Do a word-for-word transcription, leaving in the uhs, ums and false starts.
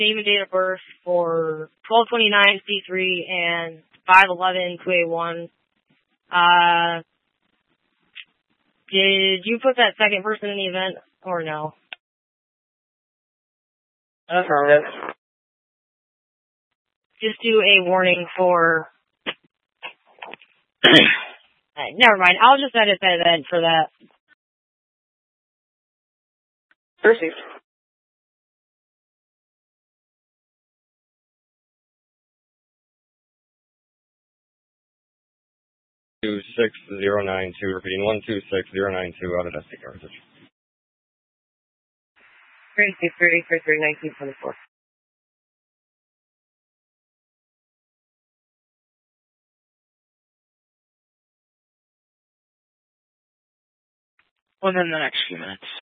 name and date of birth for twelve twenty-nine C three and five eleven two A one. Uh, did you put that second person in the event or no? Affirmative. Just do a warning for... Right, never mind. I'll just edit that event for that. Received. two six zero nine two, repeating one two six zero nine two out of S D card. three two three three three nineteen twenty-four. Within the next few minutes.